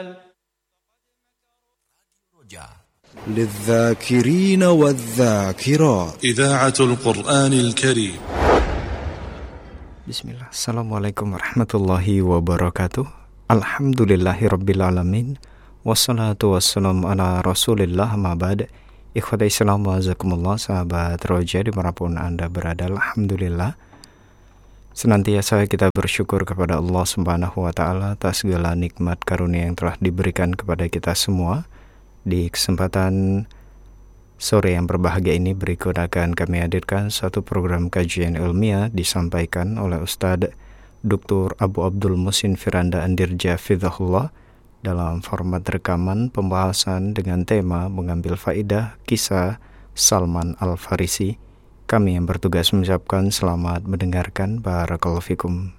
للذاكرين والذاكرات إذاعة القرآن الكريم. Bismillah. Assalamualaikum warahmatullahi wabarakatuh. Alhamdulillahirrabbilalamin. Wassalatu wassalamu ala rasulillah ma'bad. Ikhwata Islam wa'azakumullah, sahabat Roja dimanapun Anda berada. Alhamdulillah, senantiasa kita bersyukur kepada Allah Subhanahu wa Ta'ala atas segala nikmat karunia yang telah diberikan kepada kita semua. Di kesempatan sore yang berbahagia ini, berikut akan kami hadirkan satu program kajian ilmiah disampaikan oleh Ustadz Dr. Abu Abdul Muhsin Firanda Andirja Fidhahullah dalam format rekaman pembahasan dengan tema mengambil faidah kisah Salman Al-Farisi. Kami yang bertugas mengucapkan selamat mendengarkan. Barakallahu fikum.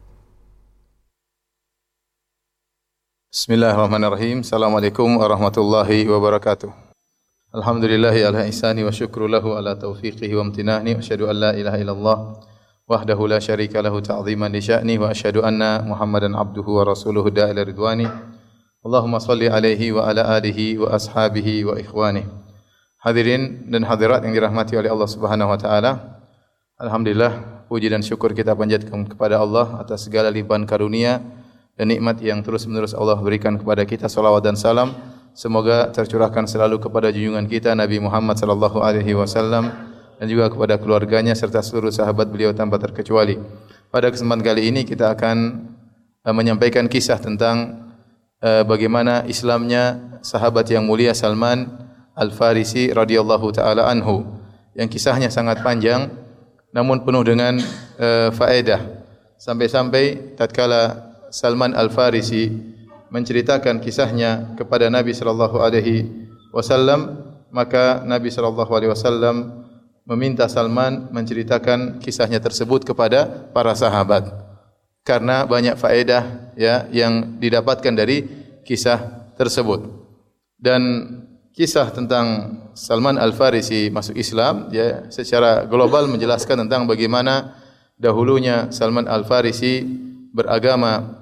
Bismillahirrahmanirrahim. Assalamualaikum warahmatullahi wabarakatuh. Alhamdulillahi ala ihsani wa syukru lahu ala taufiqihi wa amtinahni. Wa asyhadu an la ilaha illallah wahdahu la syarika lahu ta'ziman li sya'ni. Wa asyhadu anna Muhammadan abduhu wa rasuluhu da'ila ridwani. Allahumma salli alaihi wa ala alihi wa ashabihi wa ikhwani. Hadirin dan hadirat yang dirahmati oleh Allah Subhanahu wa Ta'ala, alhamdulillah, puji dan syukur kita panjatkan kepada Allah atas segala limpahan karunia dan nikmat yang terus-menerus Allah berikan kepada kita. Salawat dan salam semoga tercurahkan selalu kepada junjungan kita Nabi Muhammad sallallahu alaihi wasallam dan juga kepada keluarganya serta seluruh sahabat beliau tanpa terkecuali. Pada kesempatan kali ini kita akan menyampaikan kisah tentang bagaimana Islamnya sahabat yang mulia Salman Al-Farisi radhiyallahu taala anhu, yang kisahnya sangat panjang namun penuh dengan faedah. Sampai-sampai tatkala Salman Al-Farisi menceritakan kisahnya kepada Nabi sallallahu alaihi wasallam, maka Nabi sallallahu alaihi wasallam meminta Salman menceritakan kisahnya tersebut kepada para sahabat karena banyak faedah ya yang didapatkan dari kisah tersebut. Dan kisah tentang Salman Al-Farisi masuk Islam ya secara global menjelaskan tentang bagaimana dahulunya Salman Al-Farisi beragama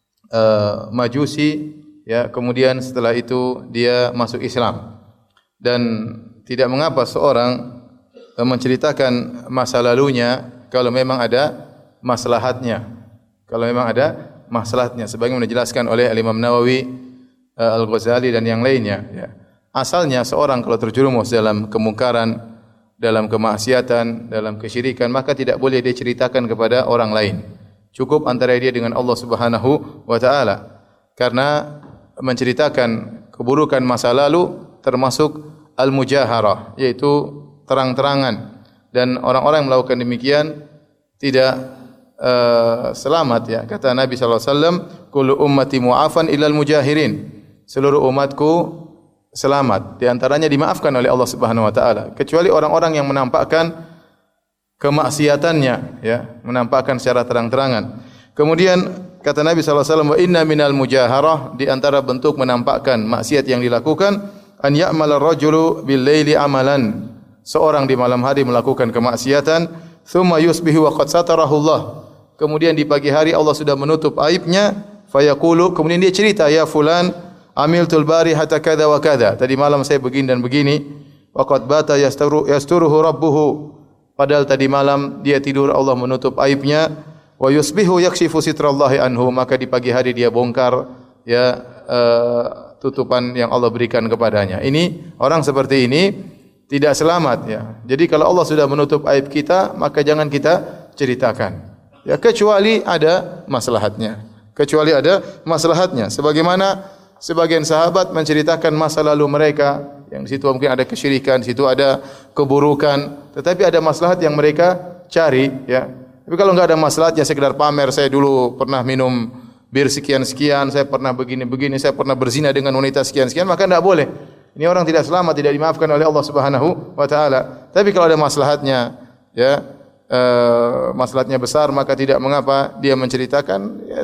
Majusi ya, kemudian setelah itu dia masuk Islam. Dan tidak mengapa seorang menceritakan masa lalunya kalau memang ada maslahatnya. Kalau memang ada maslahatnya, sebagaimana dijelaskan oleh Imam Nawawi, Al-Ghazali dan yang lainnya ya. Asalnya seorang kalau terjerumus dalam kemungkaran, dalam kemaksiatan, dalam kesyirikan, maka tidak boleh dia ceritakan kepada orang lain. Cukup antara dia dengan Allah Subhanahu wa Ta'ala. Karena menceritakan keburukan masa lalu termasuk al-mujaharah, yaitu terang-terangan, dan orang-orang yang melakukan demikian tidak selamat ya. Kata Nabi sallallahu alaihi wasallam, kullu ummati mu'afan illal mujahirin. Seluruh umatku selamat, di antaranya dimaafkan oleh Allah Subhanahu wa Ta'ala, kecuali orang-orang yang menampakkan kemaksiatannya ya, menampakkan secara terang-terangan. Kemudian kata Nabi sallallahu alaihi wasallam, wa inna minal mujaharah, di antara bentuk menampakkan maksiat yang dilakukan, an ya'mala ar-rajulu bil laili amalan, seorang di malam hari melakukan kemaksiatan, thumma yusbihu wa qad satarahu Allah, kemudian di pagi hari Allah sudah menutup aibnya, fayaqulu, kemudian dia cerita, ya fulan amiltul barihata kadza wa kadza, tadi malam saya begini dan begini, wa qad bata yasturuhu rabbuhu, padahal tadi malam dia tidur Allah menutup aibnya, wa yusbihu yakshifu sitrallahi anhu, maka di pagi hari dia bongkar ya tutupan yang Allah berikan kepadanya. Ini orang seperti ini tidak selamat ya. Jadi kalau Allah sudah menutup aib kita, maka jangan kita ceritakan. Ya, kecuali ada maslahatnya. Kecuali ada maslahatnya. Sebagaimana sebagian sahabat menceritakan masa lalu mereka, yang di situ mungkin ada kesyirikan, di situ ada keburukan, tetapi ada maslahat yang mereka cari ya. Tapi kalau enggak ada maslahatnya, sekedar pamer, saya dulu pernah minum bir sekian-sekian, saya pernah begini-begini, saya pernah berzina dengan wanita sekian-sekian, maka enggak boleh. Ini orang tidak selamat, tidak dimaafkan oleh Allah Subhanahu wa Ta'ala. Tapi kalau ada maslahatnya ya, maslahatnya besar, maka tidak mengapa dia menceritakan ya,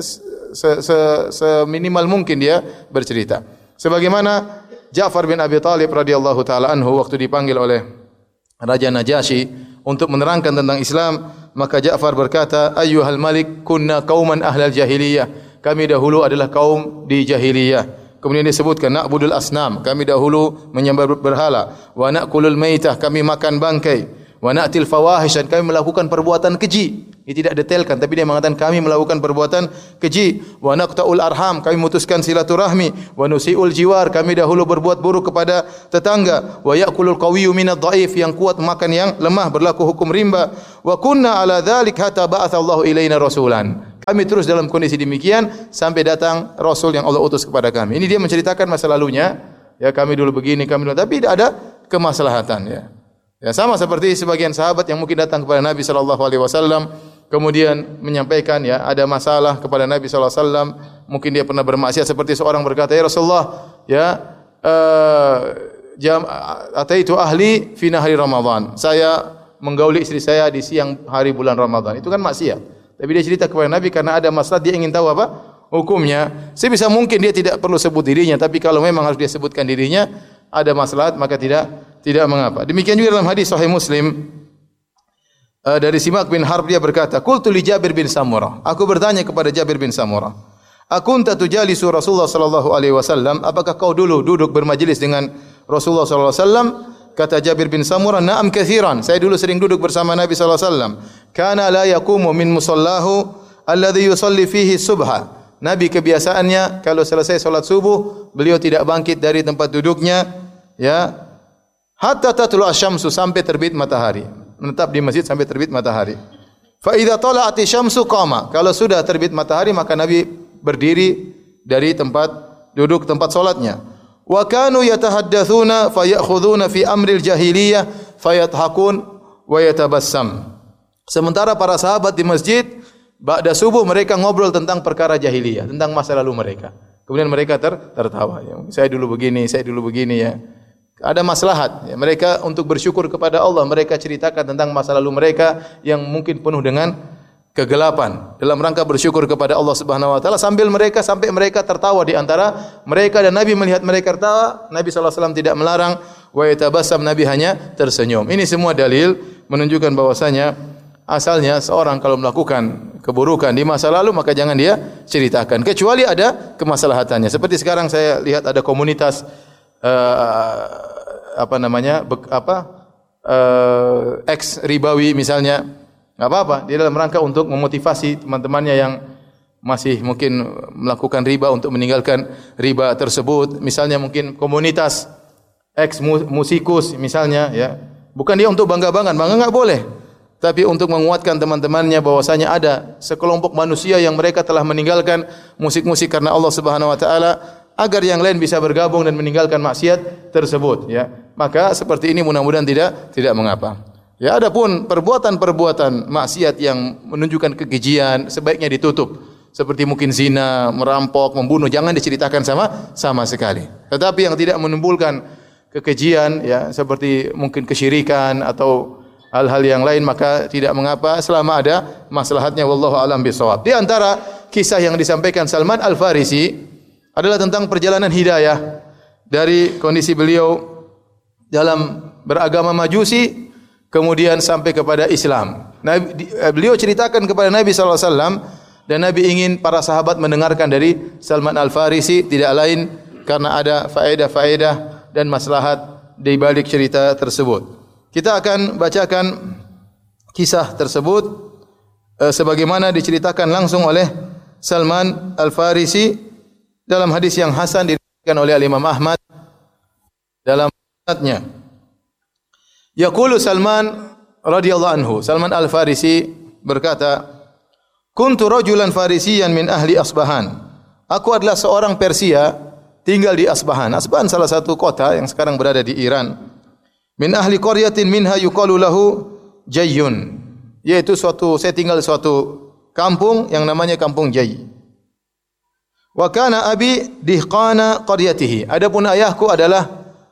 seminimal mungkin dia bercerita. Sebagaimana Ja'far bin Abi Thalib radhiyallahu taala anhu waktu dipanggil oleh Raja Najasyi untuk menerangkan tentang Islam, maka Ja'far berkata, ayyuhal malik kunna qauman ahlal jahiliyah, kami dahulu adalah kaum di jahiliyah. Kemudian disebutkan na'budul asnam, kami dahulu menyembah berhala. Wa na'kulul maitah, kami makan bangkai. Wa na'til fawahish, dan kami melakukan perbuatan keji. Dia tidak detailkan, tapi dia mengatakan kami melakukan perbuatan keji. Wa naqta'ul arham, kami memutuskan silaturahmi. Wa nusi'ul jiwar, kami dahulu berbuat buruk kepada tetangga. Wa ya'kulul qawiyyu minadh dha'if, yang kuat makan yang lemah, berlaku hukum rimba. Wa kunna ala dzalik hatta ba'atsallahu ilaina rasulan. Kami terus dalam kondisi demikian sampai datang rasul yang Allah utus kepada kami. Ini dia menceritakan masa lalunya. Ya, kami dulu begini, kami dulu, tapi tidak ada kemaslahatan, ya. Ya, sama seperti sebagian sahabat yang mungkin datang kepada Nabi sallallahu alaihi wasallam kemudian menyampaikan, ya, ada masalah kepada Nabi sallallahu alaihi wasallam, mungkin dia pernah bermaksiat, seperti seorang berkata, "Ya Rasulullah, ya, ataitu ahli fi nahari Ramadan." Saya menggauli istri saya di siang hari bulan Ramadan. Itu kan maksiat. Tapi dia cerita kepada Nabi karena ada masalah, dia ingin tahu apa hukumnya. Sebisa mungkin dia tidak perlu sebut dirinya, tapi kalau memang harus dia sebutkan dirinya, ada masalah, maka tidak mengapa. Demikian juga dalam hadis Sahih Muslim dari Simak bin Harb, dia berkata, "Qultu li Jabir bin Samurah." Aku bertanya kepada Jabir bin Samurah, "Akunta tujalisu Rasulullah sallallahu alaihi wasallam?" Apakah kau dulu duduk bermajlis dengan Rasulullah sallallahu alaihi wasallam? Kata Jabir bin Samurah, "Na'am katsiran." Saya dulu sering duduk bersama Nabi sallallahu alaihi wasallam. "Kana la yaqumu min musallahu alladhi yusalli fihi subha." Nabi kebiasaannya kalau selesai salat subuh, beliau tidak bangkit dari tempat duduknya, ya, hatta tatlu asy-syamsu, sampai terbit matahari. Menetap di masjid sampai terbit matahari. Fa idza tala'ati syamsu qama. Kalau sudah terbit matahari, maka Nabi berdiri dari tempat duduk tempat salatnya. Wa kanu yatahaddatsuna fayakhuduna fi amril jahiliyah fayathakun wa yatabassam. Sementara para sahabat di masjid ba'da subuh mereka ngobrol tentang perkara jahiliyah, tentang masa lalu mereka. Kemudian mereka tertawa, ya. Saya dulu begini, ya. Ada maslahat, ya. Mereka untuk bersyukur kepada Allah, mereka ceritakan tentang masa lalu mereka yang mungkin penuh dengan kegelapan, dalam rangka bersyukur kepada Allah Subhanahu wa taala, sampai mereka tertawa di antara mereka, dan Nabi melihat mereka tertawa. Nabi sallallahu alaihi wasallam tidak melarang, wa yatabassam, Nabi hanya tersenyum. Ini semua dalil menunjukkan bahwasanya asalnya seorang kalau melakukan keburukan di masa lalu, maka jangan dia ceritakan, kecuali ada kemaslahatannya. Seperti sekarang saya lihat ada komunitas ex ribawi misalnya, enggak apa-apa, dia dalam rangka untuk memotivasi teman-temannya yang masih mungkin melakukan riba untuk meninggalkan riba tersebut. Misalnya mungkin komunitas ex musikus misalnya, ya. Bukan dia untuk bangga enggak boleh. Tapi untuk menguatkan teman-temannya bahwasanya ada sekelompok manusia yang mereka telah meninggalkan musik-musik karena Allah Subhanahu wa taala, agar yang lain bisa bergabung dan meninggalkan maksiat tersebut, ya. Maka seperti ini mudah-mudahan tidak mengapa. Ya, adapun perbuatan-perbuatan maksiat yang menunjukkan kekejian sebaiknya ditutup. Seperti mungkin zina, merampok, membunuh, jangan diceritakan sama sekali. Tetapi yang tidak menimbulkan kekejian, ya, seperti mungkin kesyirikan atau hal-hal yang lain, maka tidak mengapa selama ada maslahatnya, wallahu a'lam bishawab. Di antara kisah yang disampaikan Salman Al-Farisi adalah tentang perjalanan hidayah dari kondisi beliau dalam beragama Majusi kemudian sampai kepada Islam. Beliau ceritakan kepada Nabi sallallahu alaihi wasallam, dan Nabi ingin para sahabat mendengarkan dari Salman Al-Farisi, tidak lain karena ada faedah-faedah dan maslahat di balik cerita tersebut. Kita akan bacakan kisah tersebut sebagaimana diceritakan langsung oleh Salman Al-Farisi dalam hadis yang hasan diriwayatkan oleh Imam Ahmad dalam musnadnya. Yaqulu Salman radhiyallahu anhu, Salman Al-Farisi berkata, "Kuntu rajulan farisiyan min ahli Asbahan." Aku adalah seorang Persia tinggal di Asbahan. Asbahan salah satu kota yang sekarang berada di Iran. Min ahli qaryatin minha yuqalu lahu Jayyun, yaitu saya tinggal di suatu kampung yang namanya Kampung Jay. Wa kana abi dihqana qaryatihi. Adapun ayahku adalah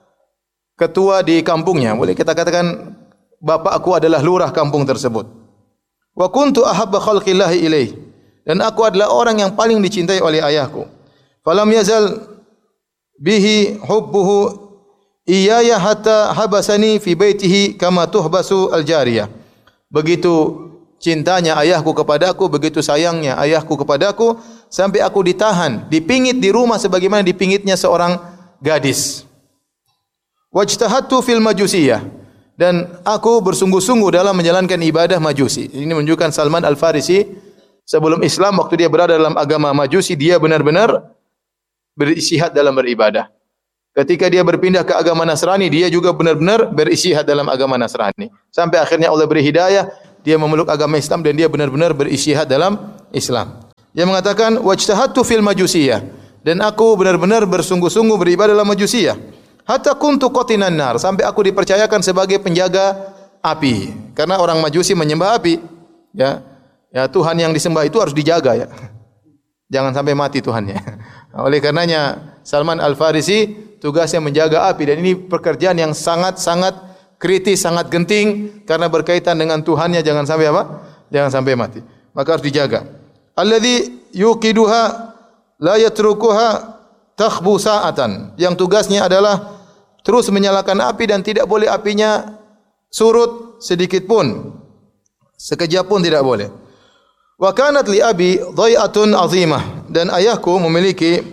ketua di kampungnya. Boleh kita katakan bapakku adalah lurah kampung tersebut. Wa kuntu ahabba khalqillahi ilaih. Dan aku adalah orang yang paling dicintai oleh ayahku. Falam yazal bihi hubbuhu iyaya hatta habasani fi baitihi kama tuhbasu al-jariyah. Begitu cintanya ayahku kepadaku, begitu sayangnya ayahku kepadaku, sampai aku ditahan, dipingit di rumah sebagaimana dipingitnya seorang gadis. Wajtahattu fil majusiyah, dan aku bersungguh-sungguh dalam menjalankan ibadah Majusi. Ini menunjukkan Salman Al-Farisi sebelum Islam, waktu dia berada dalam agama Majusi, dia benar-benar beristihad dalam beribadah. Ketika dia berpindah ke agama Nasrani, dia juga benar-benar beristihad dalam agama Nasrani. Sampai akhirnya Allah beri hidayah, dia memeluk agama Islam dan dia benar-benar beristihad dalam Islam. Dia mengatakan wajtahattu fil majusiyah, dan aku benar-benar bersungguh-sungguh beribadah dalam Majusiyah. Hatta kuntu qatinan nar, sampai aku dipercayakan sebagai penjaga api. Karena orang Majusi menyembah api. Ya, Tuhan yang disembah itu harus dijaga ya. Jangan sampai mati Tuhannya. Oleh karenanya Salman Al-Farisi tugasnya menjaga api, dan ini pekerjaan yang sangat-sangat kritis, sangat genting karena berkaitan dengan Tuhannya, jangan sampai apa? Jangan sampai mati. Maka harus dijaga. Alladzi yuqiduha la yatrukuha takhbu sa'atan. Yang tugasnya adalah terus menyalakan api dan tidak boleh apinya surut sedikit pun. Sekejap pun tidak boleh. Wa kanat li abi dhai'atun 'azimah, dan ayahku memiliki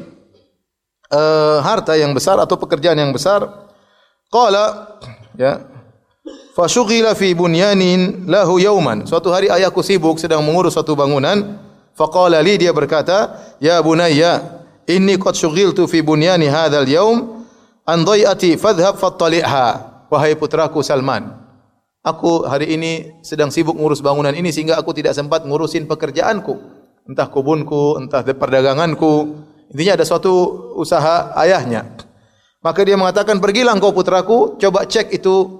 harta yang besar atau pekerjaan yang besar. Qala ya, fa syughila fi bunyanin lahu yawman. Suatu hari ayahku sibuk sedang mengurus suatu bangunan. Fa qala li, dia berkata, ya bunayya, inni qad syughiltu fi bunyani hadzal yawm an dhai'ati fadhhab fattali'ha. Wahai putraku Salman, aku hari ini sedang sibuk ngurus bangunan ini sehingga aku tidak sempat ngurusin pekerjaanku, entah kebunku, entah perdaganganku. Intinya ada suatu usaha ayahnya. Maka dia mengatakan, pergilah engkau putraku, coba cek itu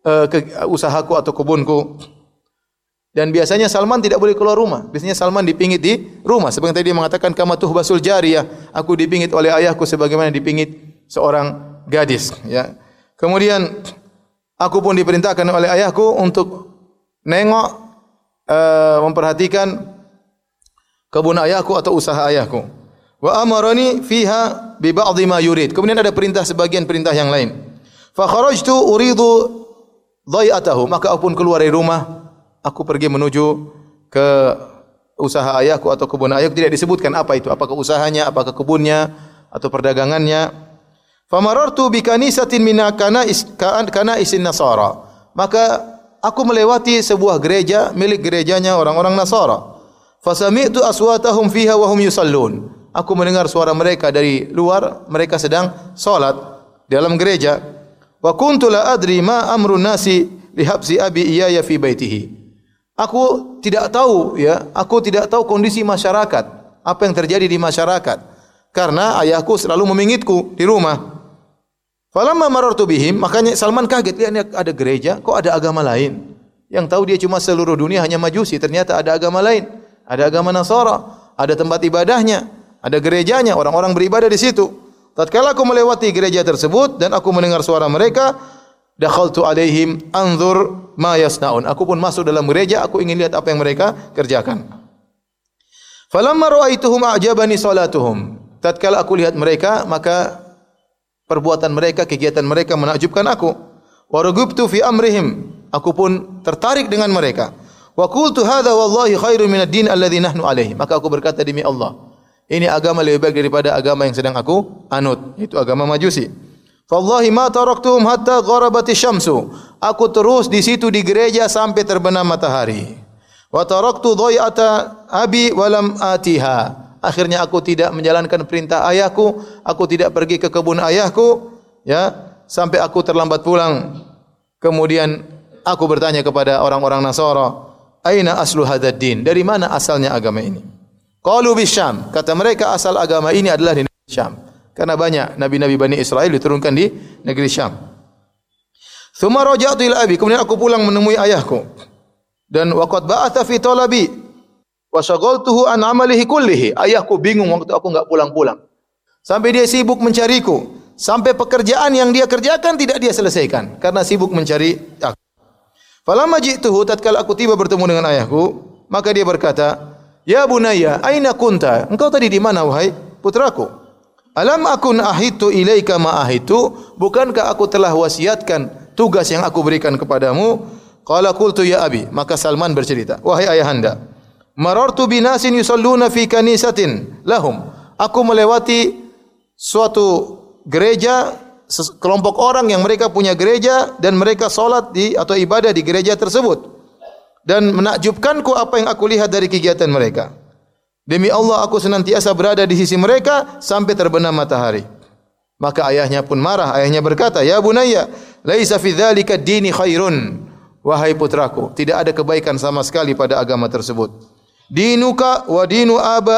usahaku atau kebunku. Dan biasanya Salman tidak boleh keluar rumah. Biasanya Salman dipingit di rumah. Seperti tadi dia mengatakan, kama tuhbasul jariyah, aku dipingit oleh ayahku sebagaimana dipingit seorang gadis. Ya. Kemudian aku pun diperintahkan oleh ayahku untuk nengok, memperhatikan kebun ayahku atau usaha ayahku. Wa amarani fiha bi ba'dhi ma yurid. Kemudian ada perintah, sebagian perintah yang lain. Fa kharajtu uridu dhai'atahu, maka aku pun keluar dari rumah. Aku pergi menuju ke usaha ayahku atau kebun ayahku. Tidak disebutkan apa itu, apakah usahanya, apakah kebunnya atau perdagangannya. Famarartu bi kanisatin min kana isin nasara. Maka aku melewati sebuah gereja milik gerejanya orang-orang Nasara. Fasami'tu aswatahum fiha wa hum yusallun. Aku mendengar suara mereka dari luar, mereka sedang salat dalam gereja. Wa kuntu la adri ma amrun nasi li habsi abi iyaya fi baitihi. Aku tidak tahu ya, aku tidak tahu kondisi masyarakat, apa yang terjadi di masyarakat, karena ayahku selalu memingitku di rumah. Falamma marartu bihim, makanya Salman kaget, lihat ada gereja, kok ada agama lain. Yang tahu dia cuma seluruh dunia hanya Majusi, ternyata ada agama lain, ada agama Nasara, ada tempat ibadahnya, ada gerejanya, orang-orang beribadah di situ. Tatkala aku melewati gereja tersebut dan aku mendengar suara mereka, dakhaltu alaihim anzur ma yasnaun. Aku pun masuk dalam gereja, aku ingin lihat apa yang mereka kerjakan. Falamma ra'aituhum a'jabani salatuhum. Tatkala aku lihat mereka, maka perbuatan mereka, kegiatan mereka menakjubkan aku. Wa ragibtu fi amrihim. Aku pun tertarik dengan mereka. Wa qultu hadza wallahi khairun minad din alladhi nahnu alaihi. Maka aku berkata, demi Allah, ini agama lebih baik daripada agama yang sedang aku anut, itu agama Majusi. Wallahi ma taraktuhum hatta gharabatis syamsu. Aku terus di situ di gereja sampai terbenam matahari. Wa taraktu dhai'ata abi wa lam atiha. Akhirnya aku tidak menjalankan perintah ayahku, aku tidak pergi ke kebun ayahku, ya, sampai aku terlambat pulang. Kemudian aku bertanya kepada orang-orang Nasara, aina aslu hadzal din? Dari mana asalnya agama ini? Qalu bisyam. Kata mereka asal agama ini adalah di negeri Syam. Karena banyak nabi-nabi Bani Israel diturunkan di negeri Syam. Tsumma raja'tu ila abi. Kemudian aku pulang menemui ayahku. Dan waqad ba'atha fi talabi wa shaghaltuhu an amalihi kullihi. Ayahku bingung waktu aku enggak pulang-pulang. Sampai dia sibuk mencariku. Sampai pekerjaan yang dia kerjakan tidak dia selesaikan karena sibuk mencari aku. Falamma ji'tuhu, tatkala aku tiba bertemu dengan ayahku, maka dia berkata, "Ya bunayya, aina kunta? Engkau tadi di mana wahai putraku? Alam akun ahitu ilaika ma ahitu? Bukankah aku telah wasiatkan tugas yang aku berikan kepadamu?" Qala qultu ya abi. Maka Salman bercerita, "Wahai ayahanda, marartu binasin yusalluna fi kanisatin lahum. Aku melewati suatu gereja, kelompok orang yang mereka punya gereja dan mereka salat atau ibadah di gereja tersebut. Dan menakjubkanku apa yang aku lihat dari kegiatan mereka. Demi Allah aku senantiasa berada di sisi mereka sampai terbenam matahari. Maka ayahnya pun marah. Ayahnya berkata, "Ya bunayya, laisa fi dzalika dini khairun." Wahai putraku, tidak ada kebaikan sama sekali pada agama tersebut. Dinuka wa dinu